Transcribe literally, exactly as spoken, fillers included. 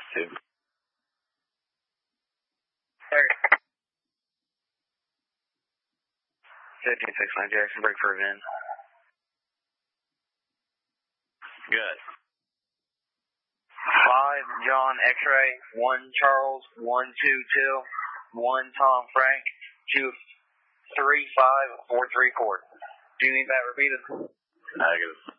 two. Sorry. fifteen six nine Jackson, break for a V I N. Good. Five John X-ray, one Charles, one two two, one Tom Frank, two three five four three court. Do you need that repeated? Negative.